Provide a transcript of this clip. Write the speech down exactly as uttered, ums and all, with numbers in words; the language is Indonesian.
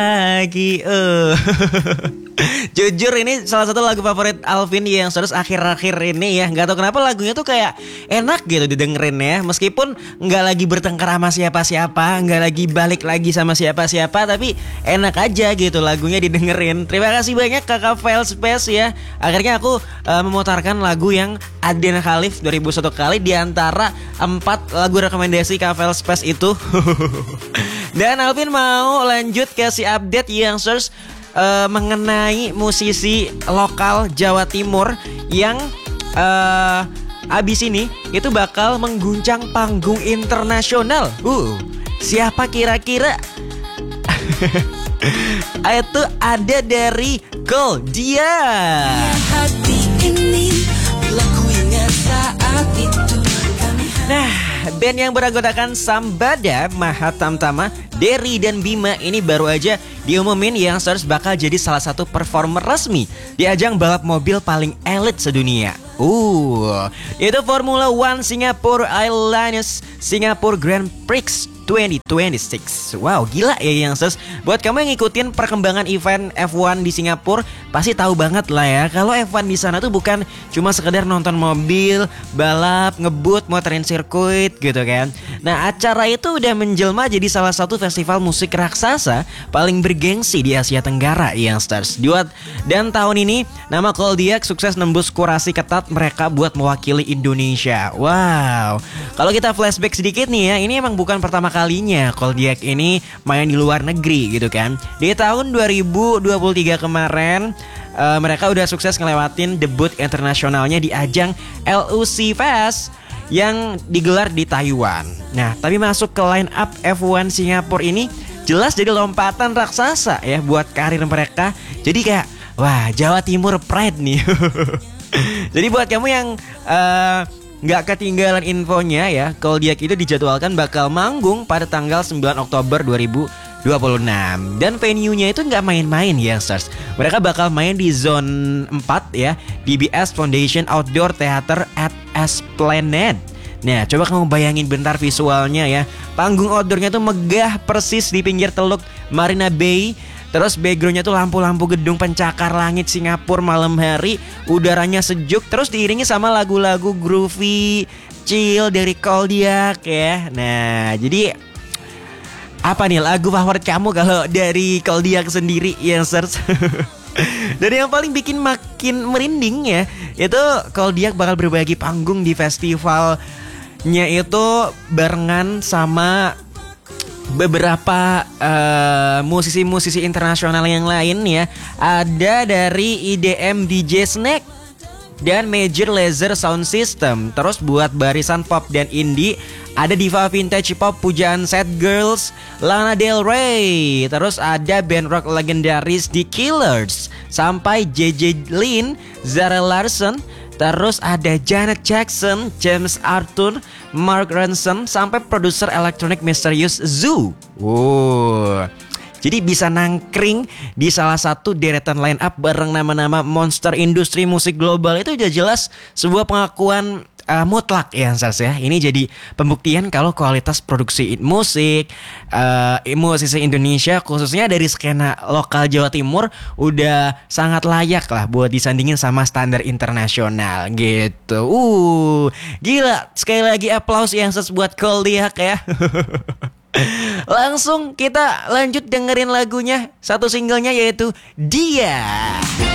lagi. Uh. Jujur ini salah satu lagu favorit Alvin yang terus akhir-akhir ini ya. Gak tau kenapa lagunya tuh kayak enak gitu didengerin ya. Meskipun gak lagi bertengkar sama siapa-siapa, gak lagi balik lagi sama siapa-siapa, tapi enak aja gitu lagunya didengerin. Terima kasih banyak Kakak File Space ya. Akhirnya aku uh, memutarkan lagu yang Aden Khalif dua ribu satu kali di antara empat lagu rekomendasi Kakak File Space itu. Dan Alvin mau lanjut kasih update yang search uh, mengenai musisi lokal Jawa Timur yang uh, abis ini itu bakal mengguncang panggung internasional. Uh, siapa kira-kira? Itu ada dari Goldia. Hati ini saat itu. Nah, band yang beranggotakan Sambada, Mahat Tamtama, Derry dan Bima ini baru aja diumumin yang harus bakal jadi salah satu performer resmi di ajang balap mobil paling elit sedunia. Uh, itu Formula One Singapore Airlines Singapore Grand Prix dua ribu dua puluh enam. Wow, gila ya yang ses. Buat kamu yang ngikutin perkembangan event F satu di Singapura, pasti tahu banget lah ya kalau F satu di sana tuh bukan cuma sekedar nonton mobil, balap, ngebut, motorin sirkuit gitu kan. Nah, acara itu udah menjelma jadi salah satu festival musik raksasa paling bergengsi di Asia Tenggara yang stars. Dan tahun ini nama Goldia sukses nembus kurasi ketat mereka buat mewakili Indonesia. Wow. Kalau kita flashback sedikit nih ya, ini emang bukan pertama kalinya Goldia ini main di luar negeri gitu kan. Di tahun dua ribu dua puluh tiga kemarin uh, mereka udah sukses ngelewatin debut internasionalnya di ajang L U C Fest yang digelar di Taiwan. Nah, tapi masuk ke line up F satu Singapura ini jelas jadi lompatan raksasa ya buat karir mereka. Jadi kayak wah, Jawa Timur pride nih. Jadi buat kamu yang uh, nggak ketinggalan infonya ya, Goldia itu dijadwalkan bakal manggung pada tanggal sembilan Oktober dua ribu dua puluh enam. Dan venue-nya itu nggak main-main ya, Stars. Mereka bakal main di zone empat ya, D B S Foundation Outdoor Theater at Esplanade. Nah, coba kamu bayangin bentar visualnya ya. Panggung outdoornya tuh megah persis di pinggir teluk Marina Bay. Terus backgroundnya tuh lampu-lampu gedung pencakar langit Singapura malam hari. Udaranya sejuk, terus diiringi sama lagu-lagu groovy, chill dari Goldia ya. Nah, jadi apa nih lagu favorit kamu kalau dari Goldia sendiri yang search? Dan yang paling bikin makin merinding ya, itu Goldia bakal berbagi panggung di festivalnya itu barengan sama beberapa uh, musisi-musisi internasional yang lain ya. Ada dari I D M D J Snake dan Major Lazer Sound System. Terus buat barisan pop dan indie ada diva vintage pop pujaan Sad Girls, Lana Del Rey. Terus ada band rock legendaris The Killers, sampai J J Lin, Zara Larsson. Terus ada Janet Jackson, James Arthur, Mark Ronson, sampai produser elektronik misterius Zoo. Wow. Jadi bisa nangkring di salah satu deretan line up bareng nama-nama monster industri musik global. Itu udah jelas sebuah pengakuan uh, mutlak ya Sars ya. Ini jadi pembuktian kalau kualitas produksi musik uh, musisi Indonesia khususnya dari skena lokal Jawa Timur udah sangat layak lah buat disandingin sama standar internasional gitu. Uh, gila. Sekali lagi aplaus yang Sars buat Goldia ya. Langsung kita lanjut dengerin lagunya, satu singlenya yaitu Dia.